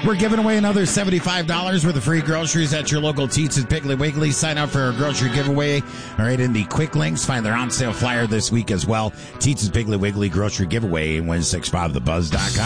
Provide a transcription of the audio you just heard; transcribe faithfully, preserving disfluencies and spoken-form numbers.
We're giving away another seventy-five dollars worth of free groceries at your local Teats and Piggly Wiggly. Sign up for our grocery giveaway. All right, in the quick links, find their on sale flyer this week as well. Teats and Piggly Wiggly grocery giveaway, win six five the buzz dot com.